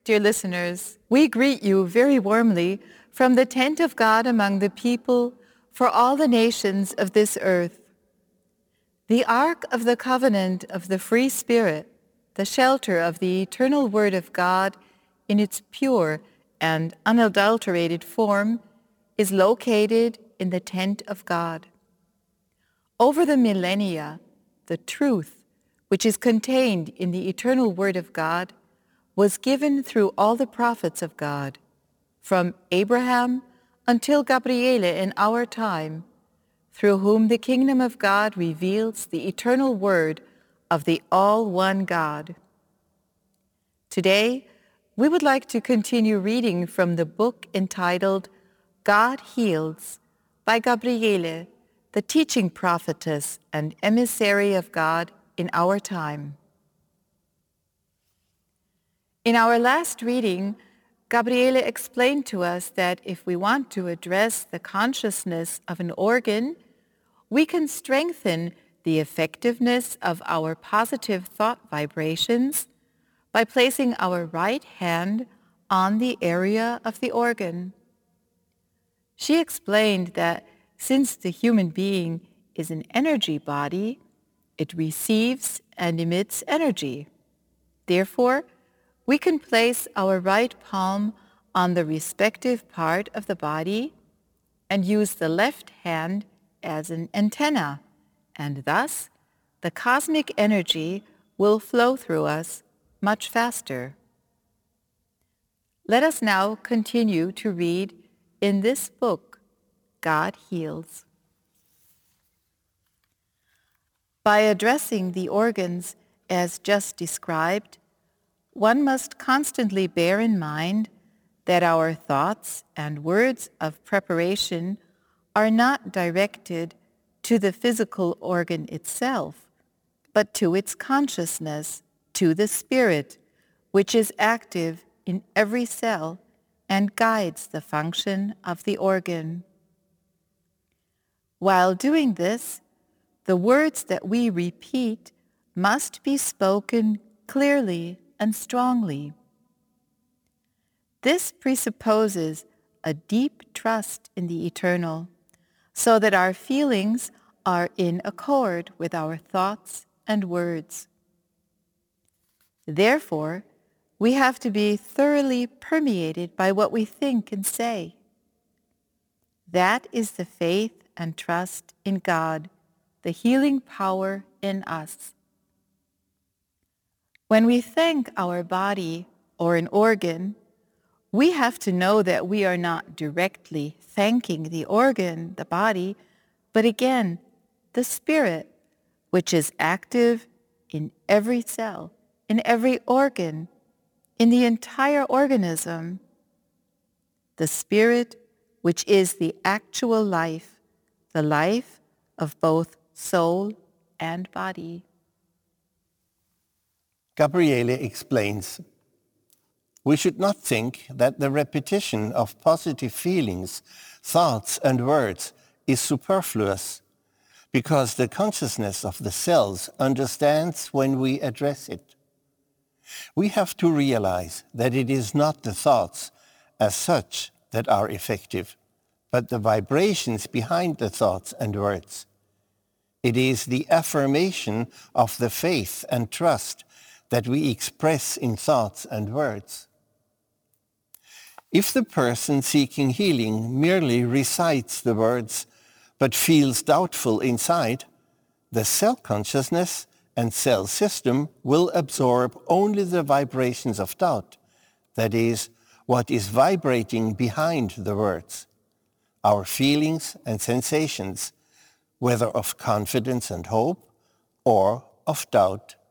Dear listeners, we greet you very warmly from the tent of God among the people for all the nations of this earth. The Ark of the Covenant of the Free Spirit, the shelter of the eternal Word of God in its pure and unadulterated form, is located in the tent of God. Over the millennia, the truth, which is contained in the eternal Word of God, was given through all the prophets of God, from Abraham until Gabriele in our time, through whom the kingdom of God reveals the eternal word of the all-one God. Today, we would like to continue reading from the book entitled God Heals by Gabriele, the teaching prophetess and emissary of God in our time. In our last reading, Gabriele explained to us that if we want to address the consciousness of an organ, we can strengthen the effectiveness of our positive thought vibrations by placing our right hand on the area of the organ. She explained that since the human being is an energy body, it receives and emits energy. Therefore, we can place our right palm on the respective part of the body and use the left hand as an antenna, and thus the cosmic energy will flow through us much faster. Let us now continue to read in this book, God Heals. By addressing the organs as just described, one must constantly bear in mind that our thoughts and words of preparation are not directed to the physical organ itself, but to its consciousness, to the spirit, which is active in every cell and guides the function of the organ. While doing this, the words that we repeat must be spoken clearly and strongly. This presupposes a deep trust in the eternal, so that our feelings are in accord with our thoughts and words. Therefore, we have to be thoroughly permeated by what we think and say. That is the faith and trust in God, the healing power in us. When we thank our body or an organ, we have to know that we are not directly thanking the organ, the body, but again, the spirit, which is active in every cell, in every organ, in the entire organism. The spirit, which is the actual life, the life of both soul and body. Gabriele explains, we should not think that the repetition of positive feelings, thoughts, and words is superfluous, because the consciousness of the cells understands when we address it. We have to realize that it is not the thoughts as such that are effective, but the vibrations behind the thoughts and words. It is the affirmation of the faith and trust that we express in thoughts and words. If the person seeking healing merely recites the words but feels doubtful inside, the cell consciousness and cell system will absorb only the vibrations of doubt, that is, what is vibrating behind the words, our feelings and sensations, whether of confidence and hope or of doubt